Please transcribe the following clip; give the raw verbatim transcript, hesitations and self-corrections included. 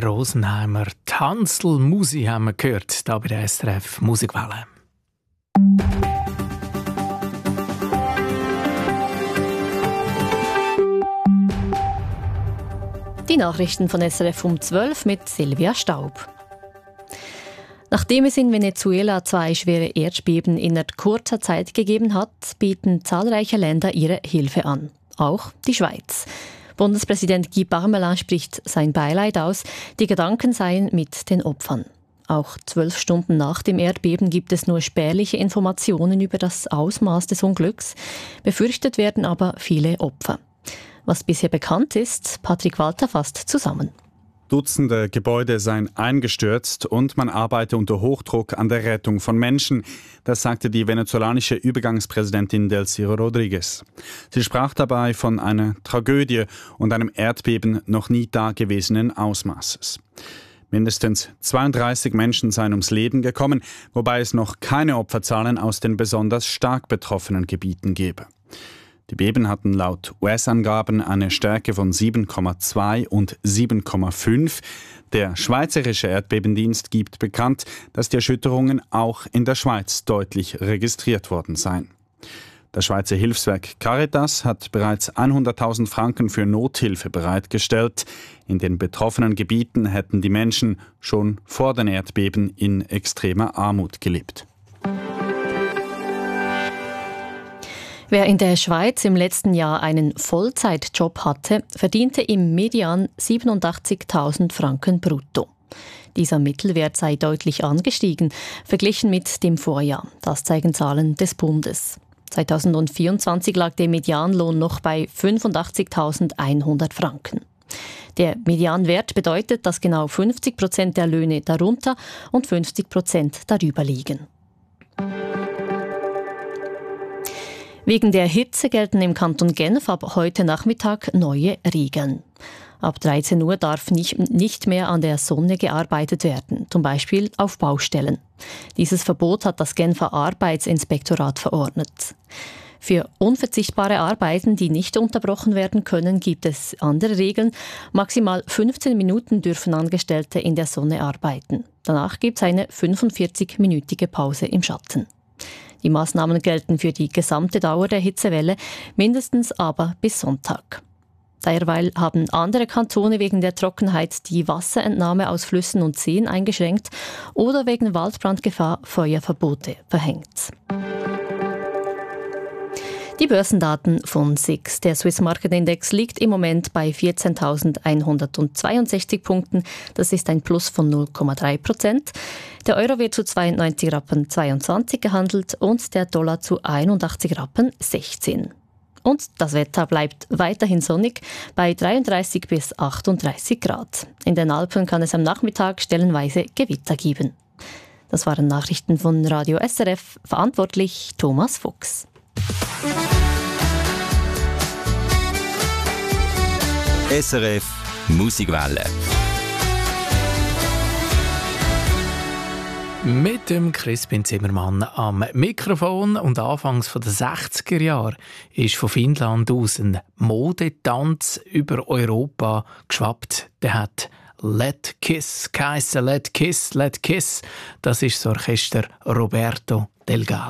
Rosenheimer. Hansl Musi haben wir gehört, hier bei der S R F Musikwelle. Die Nachrichten von S R F um zwölf mit Silvia Staub. Nachdem es in Venezuela zwei schwere Erdbeben innerhalb kurzer Zeit gegeben hat, bieten zahlreiche Länder ihre Hilfe an. Auch die Schweiz. Bundespräsident Guy Parmelin spricht sein Beileid aus. Die Gedanken seien mit den Opfern. Auch zwölf Stunden nach dem Erdbeben gibt es nur spärliche Informationen über das Ausmaß des Unglücks. Befürchtet werden aber viele Opfer. Was bisher bekannt ist, Patrick Walter fasst zusammen. Dutzende Gebäude seien eingestürzt und man arbeite unter Hochdruck an der Rettung von Menschen. Das sagte die venezolanische Übergangspräsidentin Delcy Rodriguez. Sie sprach dabei von einer Tragödie und einem Erdbeben noch nie dagewesenen Ausmaßes. Mindestens zweiunddreißig Menschen seien ums Leben gekommen, wobei es noch keine Opferzahlen aus den besonders stark betroffenen Gebieten gebe. Die Beben hatten laut U S-Angaben eine Stärke von sieben Komma zwei und sieben Komma fünf. Der Schweizerische Erdbebendienst gibt bekannt, dass die Erschütterungen auch in der Schweiz deutlich registriert worden seien. Das Schweizer Hilfswerk Caritas hat bereits hunderttausend Franken für Nothilfe bereitgestellt. In den betroffenen Gebieten hätten die Menschen schon vor den Erdbeben in extremer Armut gelebt. Wer in der Schweiz im letzten Jahr einen Vollzeitjob hatte, verdiente im Median siebenundachtzigtausend Franken brutto. Dieser Mittelwert sei deutlich angestiegen, verglichen mit dem Vorjahr. Das zeigen Zahlen des Bundes. zweitausendvierundzwanzig lag der Medianlohn noch bei fünfundachtzigtausendeinhundert Franken. Der Medianwert bedeutet, dass genau fünfzig Prozent der Löhne darunter und fünfzig Prozent darüber liegen. Wegen der Hitze gelten im Kanton Genf ab heute Nachmittag neue Regeln. Ab dreizehn Uhr darf nicht, nicht mehr an der Sonne gearbeitet werden, zum Beispiel auf Baustellen. Dieses Verbot hat das Genfer Arbeitsinspektorat verordnet. Für unverzichtbare Arbeiten, die nicht unterbrochen werden können, gibt es andere Regeln. Maximal fünfzehn Minuten dürfen Angestellte in der Sonne arbeiten. Danach gibt es eine fünfundvierzig-minütige Pause im Schatten. Die Maßnahmen gelten für die gesamte Dauer der Hitzewelle, mindestens aber bis Sonntag. Derweil haben andere Kantone wegen der Trockenheit die Wasserentnahme aus Flüssen und Seen eingeschränkt oder wegen Waldbrandgefahr Feuerverbote verhängt. Die Börsendaten von S I X. Der Swiss Market Index liegt im Moment bei vierzehntausendeinhundertzweiundsechzig Punkten. Das ist ein Plus von null Komma drei Prozent. Der Euro wird zu zweiundneunzig Rappen zweiundzwanzig gehandelt und der Dollar zu einundachtzig Rappen sechzehn. Und das Wetter bleibt weiterhin sonnig bei dreiunddreißig bis achtunddreißig Grad. In den Alpen kann es am Nachmittag stellenweise Gewitter geben. Das waren Nachrichten von Radio S R F, verantwortlich Thomas Fuchs. S R F Musikwelle. Mit dem Crispin Zimmermann am Mikrofon und anfangs der sechziger Jahre ist von Finnland aus ein Modetanz über Europa geschwappt. Der hat Let Kiss geheissen. Let Kiss, Let Kiss. Das ist das Orchester Roberto Delgado.